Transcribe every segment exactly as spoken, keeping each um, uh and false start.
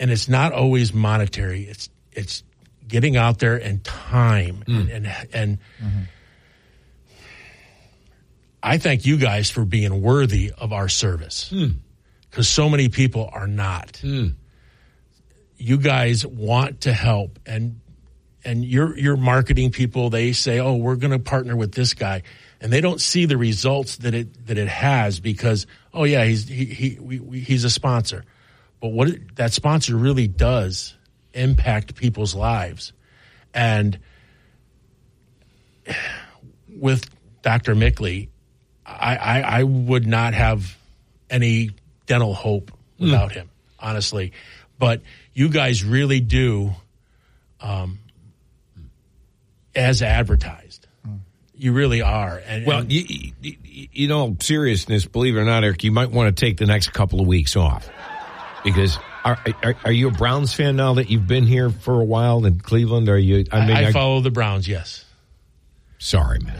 and it's not always monetary. It's it's getting out there and time mm. and and, and mm-hmm. I thank you guys for being worthy of our service because mm. so many people are not. Mm. You guys want to help, and and your your marketing people, they say, "Oh, we're going to partner with this guy," and they don't see the results that it that it has because, oh yeah, he's he, he we, we, he's a sponsor, but what it, that sponsor really does impact people's lives, and with Doctor Mickley, I, I I would not have any dental hope without mm. him, honestly, but you guys really do, um, as advertised. Mm. You really are. And, well, and, you, you, you know, seriousness, believe it or not, Eric, you might want to take the next couple of weeks off. Because are, are, are you a Browns fan now that you've been here for a while in Cleveland? Are you? I, mean, I, I I follow the Browns, yes. Sorry, man.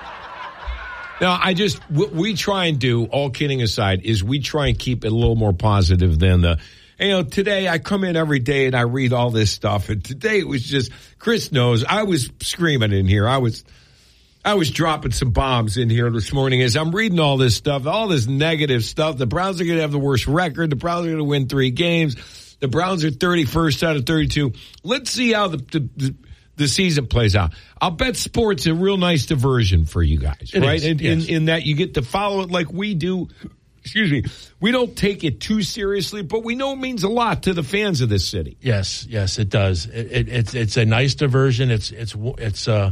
Now, I just, what we try and do, all kidding aside, is we try and keep it a little more positive than the, you know, today I come in every day and I read all this stuff, and today it was just, Chris knows, I was screaming in here. I was, I was dropping some bombs in here this morning as I'm reading all this stuff, all this negative stuff. The Browns are going to have the worst record. The Browns are going to win three games. The Browns are thirty-first out of thirty-two. Let's see how the, the, the season plays out. I'll bet sports a real nice diversion for you guys, it right? Is, in, yes. in, in that you get to follow it like we do. Excuse me. We don't take it too seriously, but we know it means a lot to the fans of this city. Yes, yes, it does. It, it, it's it's a nice diversion. It's it's it's uh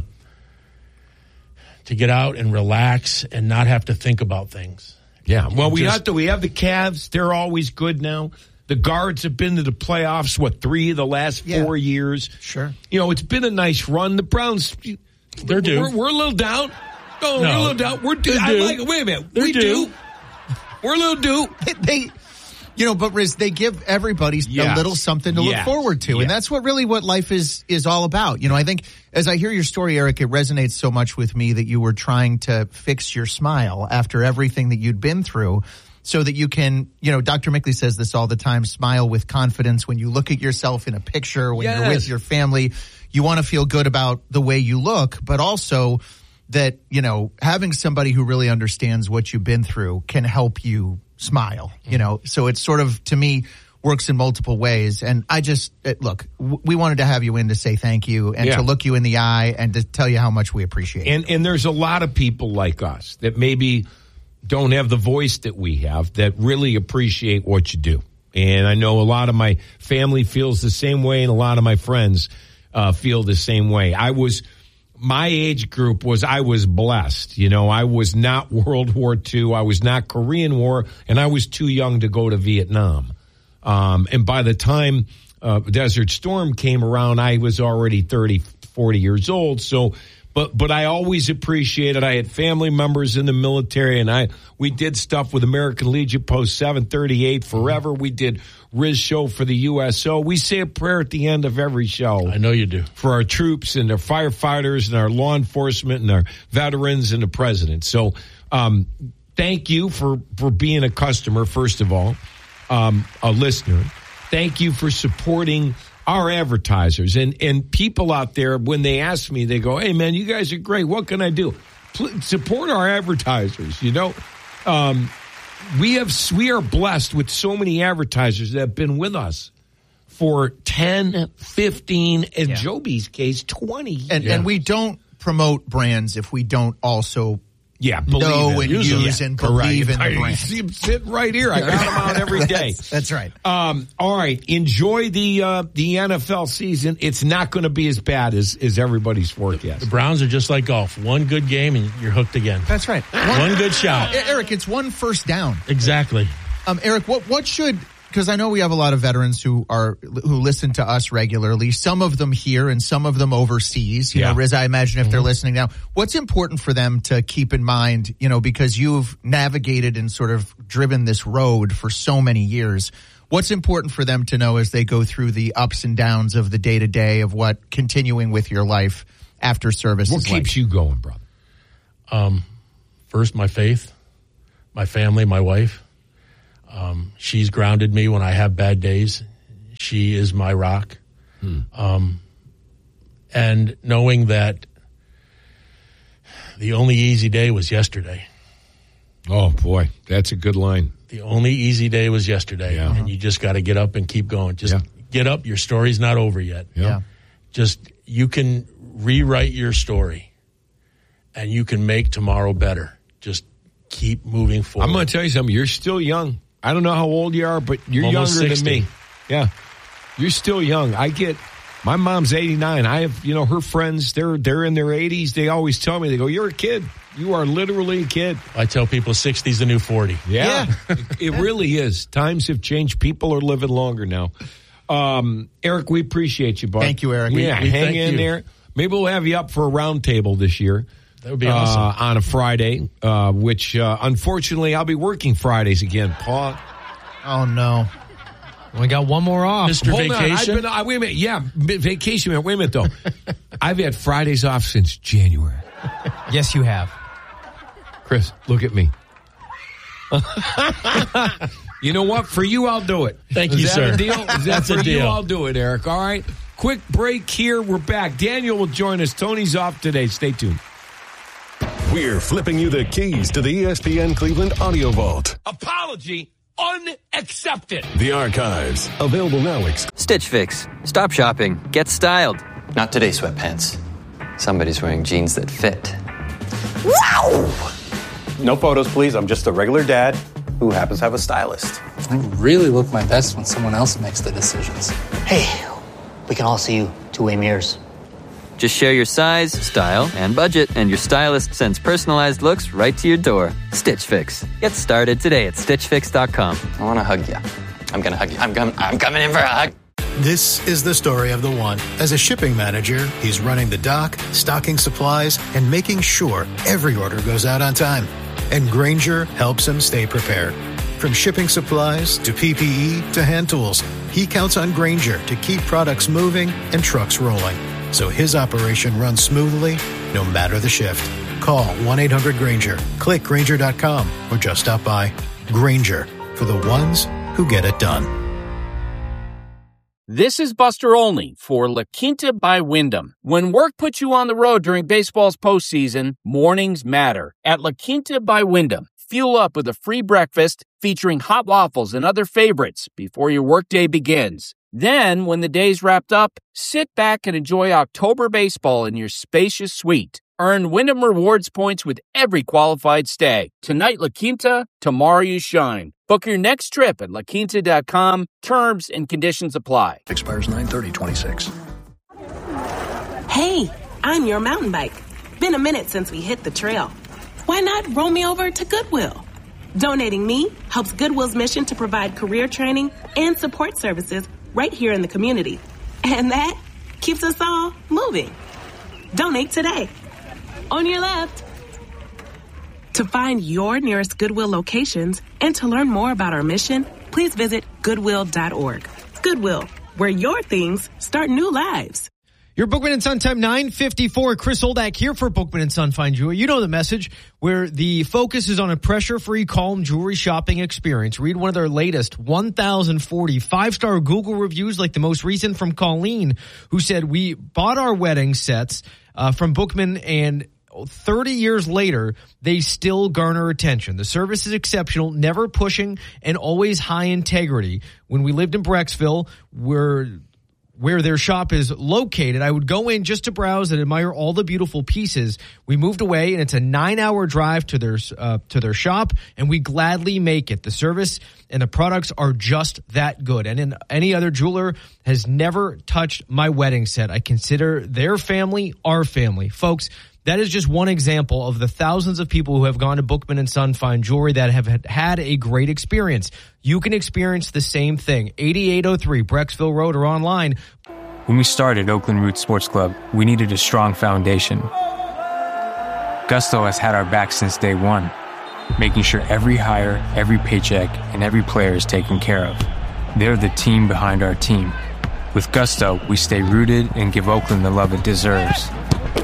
to get out and relax and not have to think about things. Yeah. Well, we Just, have to. We have the Cavs. They're always good now. The Guards have been to the playoffs, what, three of the last yeah. four years? Sure. You know, it's been a nice run. The Browns, they're due. We're, we're a little down. Oh, no, we're a little down. We're due. I due. like it. Wait a minute. They're we due. do. We're a little due. They, you know, but Riz, they give everybody yes. a little something to yes. look forward to. Yes. And that's what really what life is, is all about. You know, I think as I hear your story, Eric, it resonates so much with me that you were trying to fix your smile after everything that you'd been through so that you can, you know, Doctor Mickley says this all the time, smile with confidence when you look at yourself in a picture, when yes. you're with your family. You want to feel good about the way you look, but also that, you know, having somebody who really understands what you've been through can help you smile, you know. So it's sort of, to me, works in multiple ways. And I just, look, we wanted to have you in to say thank you and yeah. to look you in the eye and to tell you how much we appreciate it. And, and there's a lot of people like us that maybe don't have the voice that we have that really appreciate what you do. And I know a lot of my family feels the same way, and a lot of my friends uh, feel the same way. I was... My age group was, I was blessed. You know, I was not World War Two. I was not Korean War, and I was too young to go to Vietnam. Um, and by the time uh, Desert Storm came around, I was already thirty, forty years old. So, but, but I always appreciated, I had family members in the military, and I, we did stuff with American Legion Post seven thirty-eight forever. We did Riz Show for the U S O. We say a prayer at the end of every show. I know you do. For our troops and our firefighters and our law enforcement and our veterans and the president. So, um, thank you for, for being a customer, first of all, um, a listener. Thank you for supporting our advertisers. And, and people out there, when they ask me, they go, hey, man, you guys are great. What can I do? Please support our advertisers, you know. Um, we have we are blessed with so many advertisers that have been with us for ten, fifteen, in yeah. Joby's case, twenty. And, yeah. and we don't promote brands if we don't also yeah, know and use, use yeah, and believe correct. in the I brand. see him sitting right here. I got him out every day. that's, that's right. Um, all right. Enjoy the uh, the N F L season. It's not going to be as bad as, as everybody's forecast. The Browns are just like golf. One good game and you're hooked again. That's right. One, one good shot. Eric, it's one first down. Exactly. Um, Eric, what what should... Because I know we have a lot of veterans who are who listen to us regularly. Some of them here and some of them overseas. You yeah. know, Riz, I imagine if mm-hmm. they're listening now, what's important for them to keep in mind? You know, because you've navigated and sort of driven this road for so many years. What's important for them to know as they go through the ups and downs of the day to day of what continuing with your life after service what is keeps like? you going, brother? Um, first, my faith, my family, my wife. Um, she's grounded me when I have bad days. She is my rock. Hmm. Um, and knowing that the only easy day was yesterday. Oh, boy, that's a good line. The only easy day was yesterday, yeah. and you just got to get up and keep going. Just yeah. get up. Your story's not over yet. Yeah. yeah. Just you can rewrite your story, and you can make tomorrow better. Just keep moving forward. I'm going to tell you something. You're still young. I don't know how old you are, but you're younger sixty. Than me. Yeah, you're still young. I get. My mom's eighty-nine. I have, you know, her friends. They're they're in their eighties. They always tell me, they go, "You're a kid. You are literally a kid." I tell people sixty's the new forty. Yeah, yeah. it, it really is. Times have changed. People are living longer now. Um, Eric, we appreciate you, bud. Thank you, Eric. Yeah, we, we hang in you. there. Maybe we'll have you up for a round table this year. That would be awesome. Uh, on a Friday, uh, which uh, unfortunately I'll be working Fridays again, Paul. Oh no. We got one more off. Mister Hold Vacation? on. I've been, uh, wait a minute. Yeah, vacation. Wait a minute, though. I've had Fridays off since January. Yes, you have. Chris, look at me. You know what? For you, I'll do it. Thank Is you, that sir. A deal? Is that That's for a deal. you? I'll do it, Eric. All right. Quick break here. We're back. Daniel will join us. Tony's off today. Stay tuned. We're flipping you the keys to the E S P N Cleveland Audio Vault. Apology unaccepted. The archives available now. Ex- Stitch Fix. Stop shopping. Get styled. Not today, sweatpants. Somebody's wearing jeans that fit. Wow! No photos, please. I'm just a regular dad who happens to have a stylist. I really look my best when someone else makes the decisions. Hey, we can all see you two-way mirrors. Just share your size, style, and budget, and your stylist sends personalized looks right to your door. Stitch Fix. Get started today at stitch fix dot com. I want to hug you. I'm going to hug you. I'm, com- I'm coming in for a hug. This is the story of the one. As a shipping manager, he's running the dock, stocking supplies, and making sure every order goes out on time. And Grainger helps him stay prepared. From shipping supplies to P P E to hand tools, he counts on Grainger to keep products moving and trucks rolling. So his operation runs smoothly, no matter the shift. Call one eight hundred Grainger, click Grainger dot com, or just stop by. Grainger, for the ones who get it done. This is Buster Olney for La Quinta by Wyndham. When work puts you on the road during baseball's postseason, mornings matter. At La Quinta by Wyndham, fuel up with a free breakfast featuring hot waffles and other favorites before your workday begins. Then, when the day's wrapped up, sit back and enjoy October baseball in your spacious suite. Earn Wyndham Rewards points with every qualified stay. Tonight, La Quinta, tomorrow you shine. Book your next trip at la quinta dot com. Terms and conditions apply. Expires nine thirty twenty-six. Hey, I'm your mountain bike. Been a minute since we hit the trail. Why not roll me over to Goodwill? Donating me helps Goodwill's mission to provide career training and support services right here in the community. And that keeps us all moving. Donate today. On your left. To find your nearest Goodwill locations and to learn more about our mission, please visit goodwill dot org. Goodwill, where your things start new lives. Your Bookman and Son time nine fifty-four. Chris Oldak here for Bookman and Son Fine Jewelry. You know the message, where the focus is on a pressure-free, calm jewelry shopping experience. Read one of their latest one thousand forty five-star Google reviews, like the most recent from Colleen, who said, "We bought our wedding sets uh, from Bookman, and thirty years later, they still garner attention. The service is exceptional, never pushing, and always high integrity. When we lived in Brecksville, we're where their shop is located, I would go in just to browse and admire all the beautiful pieces. We moved away, and it's a nine-hour drive to their uh, to their shop, and we gladly make it. The service and the products are just that good. And in, any other jeweler has never touched my wedding set. I consider their family our family." Folks, that is just one example of the thousands of people who have gone to Bookman and Son Fine Jewelry that have had a great experience. You can experience the same thing. eighty-eight oh three Brecksville Road or online. When we started Oakland Roots Sports Club, we needed a strong foundation. Gusto has had our back since day one, making sure every hire, every paycheck, and every player is taken care of. They're the team behind our team. With Gusto, we stay rooted and give Oakland the love it deserves.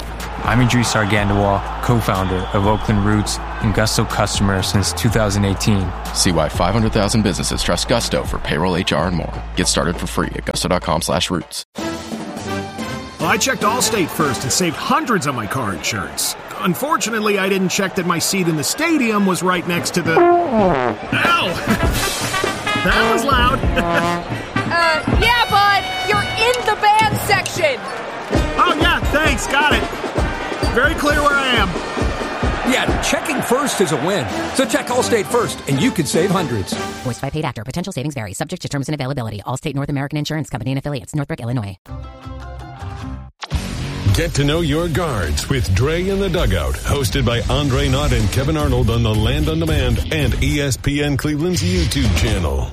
I'm Idris Argandawal, co-founder of Oakland Roots and Gusto customer since two thousand eighteen. See why five hundred thousand businesses trust Gusto for payroll, H R, and more. Get started for free at gusto.com slash roots. Well, I checked Allstate first and saved hundreds on my car insurance. Unfortunately, I didn't check that my seat in the stadium was right next to the... Ow! That was loud. uh, yeah, bud, you're in the band section. Oh, yeah, thanks, got it. Very clear where I am. Yeah, checking first is a win. So check Allstate first, and you could save hundreds. Voiced by paid actor. Potential savings vary. Subject to terms and availability. Allstate North American Insurance Company and Affiliates. Northbrook, Illinois. Get to know your guards with Dre in the Dugout. Hosted by Andre Knott and Kevin Arnold on the Land on Demand and E S P N Cleveland's YouTube channel.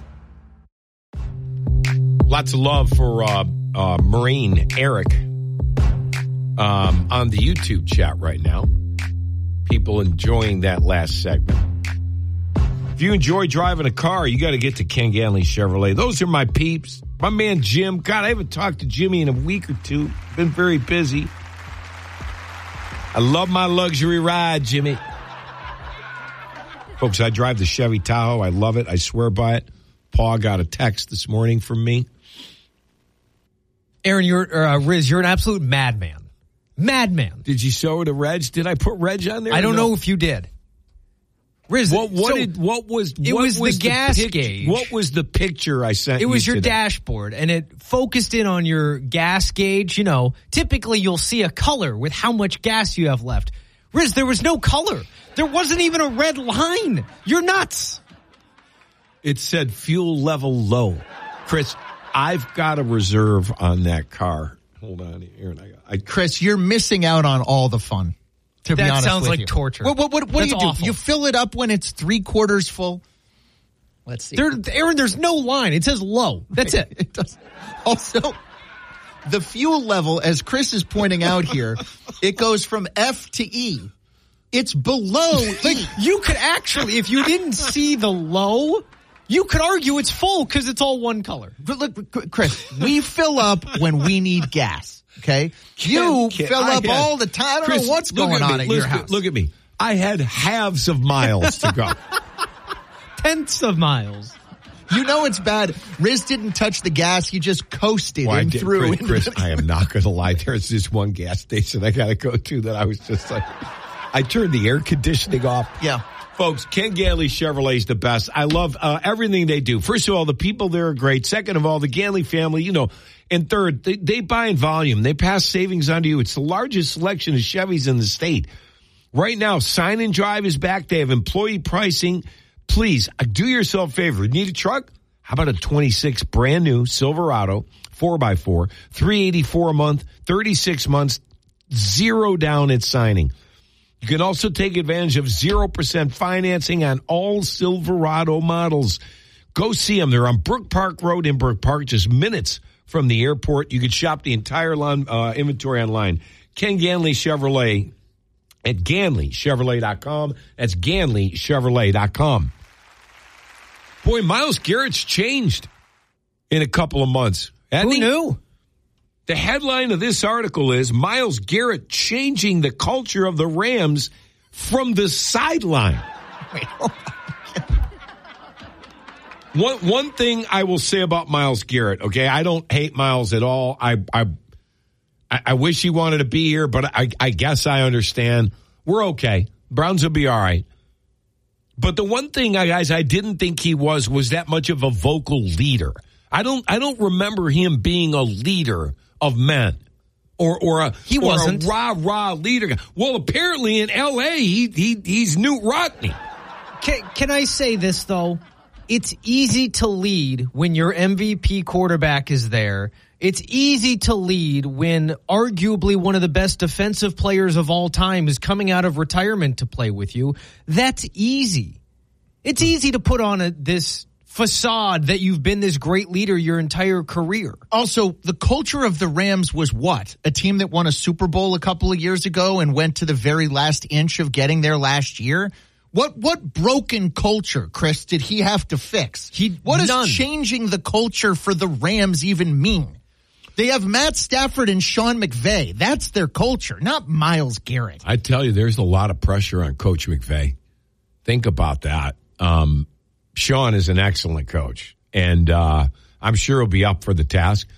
Lots of love for uh, uh, Marine Eric um, on the YouTube chat right now. People enjoying that last segment. If you enjoy driving a car, you got to get to Ken Ganley Chevrolet. Those are my peeps. My man Jim. God, I haven't talked to Jimmy in a week or two. Been very busy. I love my luxury ride, Jimmy. Folks, I drive the Chevy Tahoe. I love it. I swear by it. Paul got a text this morning from me. Aaron, you're or, uh, Riz, you're an absolute madman. Madman. Did you show it to Reg? Did I put Reg on there? I don't no? know if you did. Riz, what, what so did what was it what was, was the gas pic- gauge. What was the picture I sent? It was you your today? dashboard, and it focused in on your gas gauge. You know, typically you'll see a color with how much gas you have left. Riz, there was no color. There wasn't even a red line. You're nuts. It said fuel level low. Chris, I've got a reserve on that car. Hold on, Aaron. I, got, I Chris, you're missing out on all the fun. To that be honest sounds with like you. torture. What, what, what, what do you do? Awful. You fill it up when it's three quarters full? Let's see. There, Aaron, there's no line. It says low. That's it. It does. Also, the fuel level, as Chris is pointing out here, it goes from F to E. It's below like, E. You could actually, if you didn't see the low, you could argue it's full because it's all one color. But look, Chris, we fill up when we need gas. Okay, you Ken, fill I up had, all the time. I don't Chris, know what's going at on me, at look, your house. Look at me. I had halves of miles to go. Tenths of miles. You know it's bad. Riz didn't touch the gas. He just coasted well, and did, through. Chris, Chris I am not going to lie. There's this one gas station I got to go to that I was just like, I turned the air conditioning off. Yeah. Folks, Ken Ganley Chevrolet is the best. I love uh, everything they do. First of all, the people there are great. Second of all, the Ganley family, you know. And third, they, they buy in volume. They pass savings on to you. It's the largest selection of Chevys in the state. Right now, Sign and Drive is back. They have employee pricing. Please, uh, do yourself a favor. Need a truck? How about a twenty-six brand new Silverado four by four, three eighty-four a month, thirty-six months, zero down at signing. You can also take advantage of zero percent financing on all Silverado models. Go see them. They're on Brook Park Road in Brook Park, just minutes from the airport. You can shop the entire line, uh, inventory online. Ken Ganley Chevrolet at Ganley Chevrolet dot com. That's Ganley Chevrolet dot com. Boy, Myles Garrett's changed in a couple of months. Who knew? The headline of this article is Myles Garrett changing the culture of the Rams from the sideline. Wait, hold on. One one thing I will say about Myles Garrett, okay, I don't hate Myles at all. I I I wish he wanted to be here, but I, I guess I understand. We're okay. Browns will be all right. But the one thing, guys, I didn't think he was was that much of a vocal leader. I don't I don't remember him being a leader of men. Or or a he or wasn't a rah rah leader. Well, apparently in L A he he he's Newt Rodney. Can, can I say this though? It's easy to lead when your M V P quarterback is there. It's easy to lead when arguably one of the best defensive players of all time is coming out of retirement to play with you. That's easy. It's easy to put on a, this facade that you've been this great leader your entire career. Also, the culture of the Rams was what? A team that won a Super Bowl a couple of years ago and went to the very last inch of getting there last year? What what broken culture, Chris, did he have to fix? He What none. does changing the culture for the Rams even mean? They have Matt Stafford and Sean McVay. That's their culture, not Myles Garrett. I tell you, there's a lot of pressure on Coach McVay. Think about that. Um, Sean is an excellent coach, and uh, I'm sure he'll be up for the task.